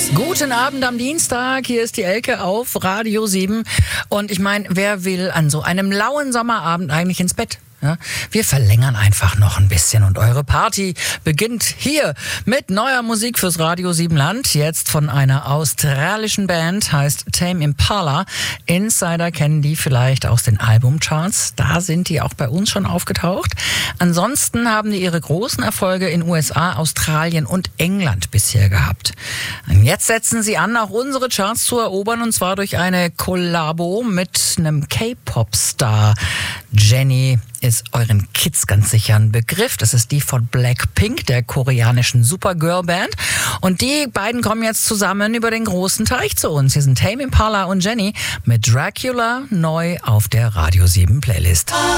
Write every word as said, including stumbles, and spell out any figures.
Guten Abend am Dienstag, hier ist die Elke auf Radio sieben und ich meine, wer will an so einem lauen Sommerabend eigentlich ins Bett? Ja, wir verlängern einfach noch ein bisschen und eure Party beginnt hier mit neuer Musik fürs Radio sieben Land. Jetzt von einer australischen Band, heißt Tame Impala. Insider kennen die vielleicht aus den Albumcharts. Da sind die auch bei uns schon aufgetaucht. Ansonsten haben die ihre großen Erfolge in U S A, Australien und England bisher gehabt. Und jetzt setzen sie an, auch unsere Charts zu erobern, und zwar durch eine Kollabo mit einem K-Pop-Star. Jennie ist euren Kids ganz sicher ein Begriff. Das ist die von Blackpink, der koreanischen Supergirl-Band. Und die beiden kommen jetzt zusammen über den großen Teich zu uns. Hier sind Tame Impala und Jennie mit Dracula neu auf der Radio sieben Playlist.